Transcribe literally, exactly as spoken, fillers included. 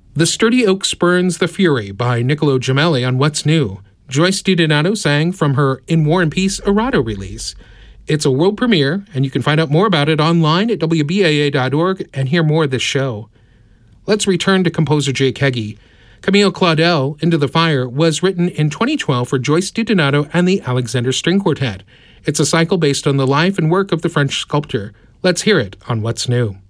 The Sturdy Oak Spurns the Fury by Niccolo Gemelli on What's New. Joyce DiDonato sang from her In War and Peace errata release. It's a world premiere, and you can find out more about it online at W B A A dot org and hear more of this show. Let's return to composer Jake Heggie. Camille Claudel, Into the Fire, was written in twenty twelve for Joyce DiDonato and the Alexander String Quartet. It's a cycle based on the life and work of the French sculptor. Let's hear it on What's New.